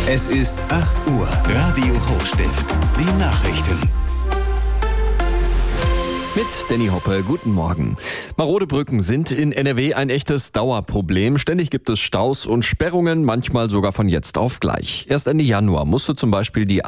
Es ist 8 Uhr. Radio Hochstift. Die Nachrichten. Mit Danny Hoppe, guten Morgen. Marode Brücken sind in NRW ein echtes Dauerproblem. Ständig gibt es Staus und Sperrungen, manchmal sogar von jetzt auf gleich. Erst Ende Januar musste zum Beispiel die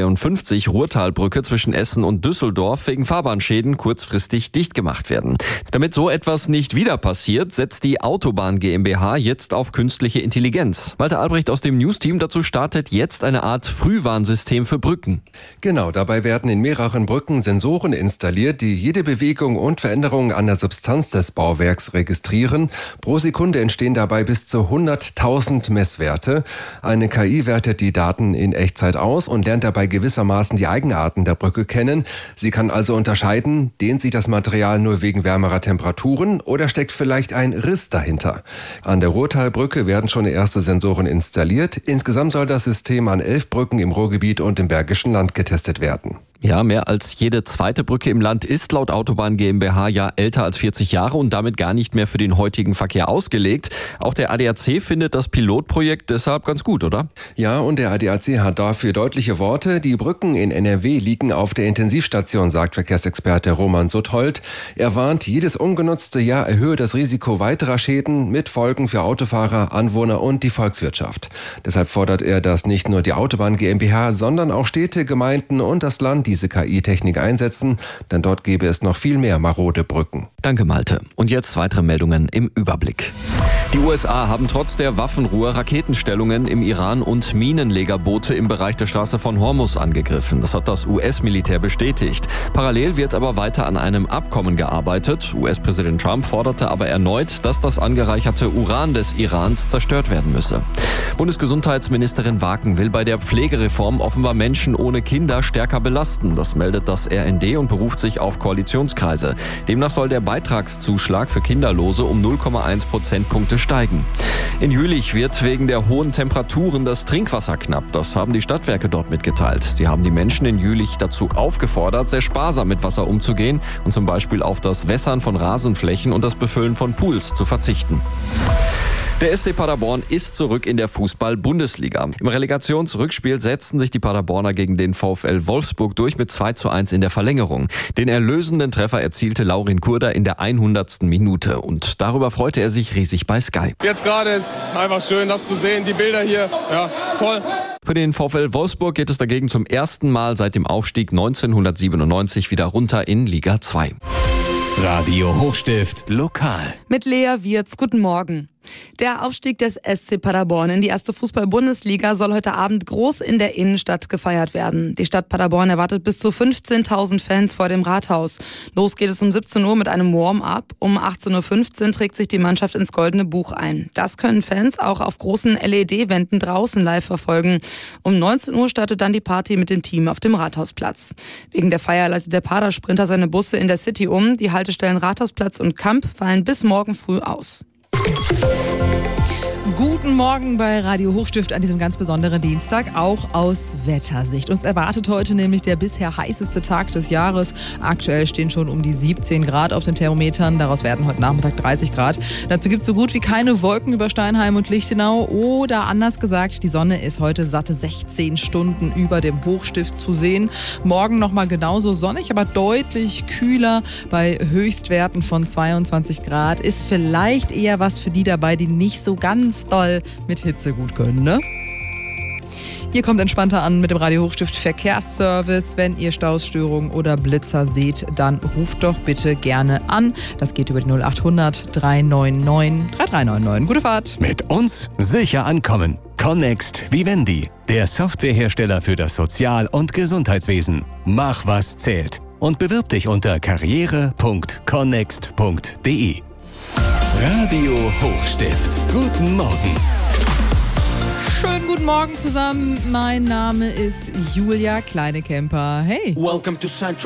A52 Ruhrtalbrücke zwischen Essen und Düsseldorf wegen Fahrbahnschäden kurzfristig dicht gemacht werden. Damit so etwas nicht wieder passiert, setzt die Autobahn GmbH jetzt auf künstliche Intelligenz. Walter Albrecht aus dem News-Team dazu startet jetzt eine Art Frühwarnsystem für Brücken. Genau, dabei werden in mehreren Brücken Sensoren installiert, die jede Bewegung und Veränderung an der Substanz des Bauwerks registrieren. Pro Sekunde entstehen dabei bis zu 100.000 Messwerte. Eine KI wertet die Daten in Echtzeit aus und lernt dabei gewissermaßen die Eigenarten der Brücke kennen. Sie kann also unterscheiden, dehnt sich das Material nur wegen wärmerer Temperaturen oder steckt vielleicht ein Riss dahinter. An der Ruhrtalbrücke werden schon erste Sensoren installiert. Insgesamt soll das System an 11 Brücken im Ruhrgebiet und im Bergischen Land getestet werden. Ja, mehr als jede zweite Brücke im Land ist laut Autobahn GmbH ja älter als 40 Jahre und damit gar nicht mehr für den heutigen Verkehr ausgelegt. Auch der ADAC findet das Pilotprojekt deshalb ganz gut, oder? Ja, und der ADAC hat dafür deutliche Worte. Die Brücken in NRW liegen auf der Intensivstation, sagt Verkehrsexperte Roman Suthold. Er warnt, jedes ungenutzte Jahr erhöhe das Risiko weiterer Schäden mit Folgen für Autofahrer, Anwohner und die Volkswirtschaft. Deshalb fordert er, dass nicht nur die Autobahn GmbH, sondern auch Städte, Gemeinden und das Land diese KI-Technik einsetzen, denn dort gäbe es noch viel mehr marode Brücken. Danke, Malte. Und jetzt weitere Meldungen im Überblick. Die USA haben trotz der Waffenruhe Raketenstellungen im Iran und Minenlegerboote im Bereich der Straße von Hormuz angegriffen. Das hat das US-Militär bestätigt. Parallel wird aber weiter an einem Abkommen gearbeitet. US-Präsident Trump forderte aber erneut, dass das angereicherte Uran des Irans zerstört werden müsse. Bundesgesundheitsministerin Waken will bei der Pflegereform offenbar Menschen ohne Kinder stärker belasten. Das meldet das RND und beruft sich auf Koalitionskreise. Demnach soll der Beitragszuschlag für Kinderlose um 0,1 Prozentpunkte steigen. In Jülich wird wegen der hohen Temperaturen das Trinkwasser knapp. Das haben die Stadtwerke dort mitgeteilt. Sie haben die Menschen in Jülich dazu aufgefordert, sehr sparsam mit Wasser umzugehen und zum Beispiel auf das Wässern von Rasenflächen und das Befüllen von Pools zu verzichten. Der SC Paderborn ist zurück in der Fußball-Bundesliga. Im Relegationsrückspiel setzten sich die Paderborner gegen den VfL Wolfsburg durch mit 2:1 in der Verlängerung. Den erlösenden Treffer erzielte Laurin Kurder in der 100. Minute. Und darüber freute er sich riesig bei Sky. Jetzt gerade ist einfach schön, das zu sehen, die Bilder hier. Ja, toll. Für den VfL Wolfsburg geht es dagegen zum ersten Mal seit dem Aufstieg 1997 wieder runter in Liga 2. Radio Hochstift lokal. Mit Lea Wirz, guten Morgen. Der Aufstieg des SC Paderborn in die erste Fußball-Bundesliga soll heute Abend groß in der Innenstadt gefeiert werden. Die Stadt Paderborn erwartet bis zu 15.000 Fans vor dem Rathaus. Los geht es um 17 Uhr mit einem Warm-up. Um 18.15 Uhr trägt sich die Mannschaft ins Goldene Buch ein. Das können Fans auch auf großen LED-Wänden draußen live verfolgen. Um 19 Uhr startet dann die Party mit dem Team auf dem Rathausplatz. Wegen der Feier leitet der Padersprinter seine Busse in der City um. Die Haltestellen Rathausplatz und Kamp fallen bis morgen früh aus. Guten Morgen bei Radio Hochstift an diesem ganz besonderen Dienstag, auch aus Wettersicht. Uns erwartet heute nämlich der bisher heißeste Tag des Jahres. Aktuell stehen schon um die 17 Grad auf den Thermometern, daraus werden heute Nachmittag 30 Grad. Dazu gibt es so gut wie keine Wolken über Steinheim und Lichtenau oder anders gesagt, die Sonne ist heute satte 16 Stunden über dem Hochstift zu sehen. Morgen nochmal genauso sonnig, aber deutlich kühler bei Höchstwerten von 22 Grad. Ist vielleicht eher was für die dabei, die nicht so ganz doll mit Hitze gut können, ne? Ihr kommt entspannter an mit dem Radio Hochstift Verkehrsservice. Wenn ihr Stausstörungen oder Blitzer seht, dann ruft doch bitte gerne an. Das geht über die 0800 399 3399. Gute Fahrt. Mit uns sicher ankommen. Connext Vivendi, der Softwarehersteller für das Sozial- und Gesundheitswesen. Mach, was zählt. Und bewirb dich unter karriere.connext.de. Radio Hochstift. Guten Morgen. Schönen guten Morgen zusammen. Mein Name ist Julia Kleinekemper. Hey. Welcome to Central.